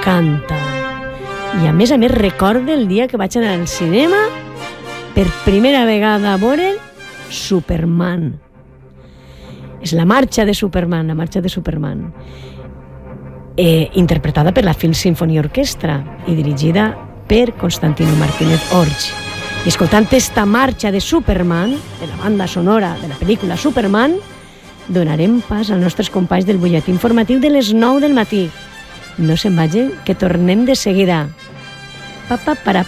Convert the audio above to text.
m'encanta. I a més recorde el dia que vaig anar al cinema per primera vegada a veure Superman. És la marxa de Superman, interpretada per la Phil Symphony Orchestra i dirigida per Constantino Martínez Orch. I escoltant esta marxa de Superman, de la banda sonora de la pel·lícula Superman, donarem pas als nostres companys del butlletí informatiu de les 9 del matí. No se'n vagin, que tornem de seguida. Pa, pa, para,